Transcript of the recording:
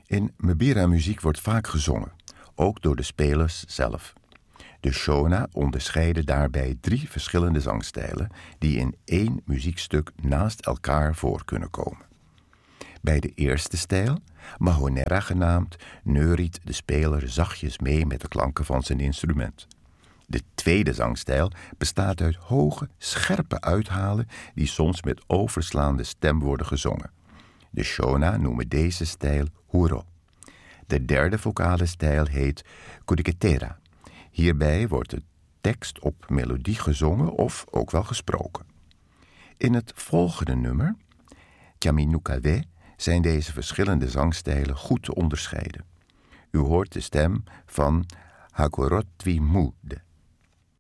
In Mbira-muziek wordt vaak gezongen, ook door de spelers zelf. De Shona onderscheiden daarbij 3 verschillende zangstijlen die in 1 muziekstuk naast elkaar voor kunnen komen. Bij de eerste stijl, Mahonera genaamd, neuriet de speler zachtjes mee met de klanken van zijn instrument. De tweede zangstijl bestaat uit hoge, scherpe uithalen die soms met overslaande stem worden gezongen. De Shona noemen deze stijl huro. De derde vocale stijl heet curiquetera. Hierbij wordt de tekst op melodie gezongen of ook wel gesproken. In het volgende nummer, Chaminukawe, zijn deze verschillende zangstijlen goed te onderscheiden. U hoort de stem van Hagorotwi Mude.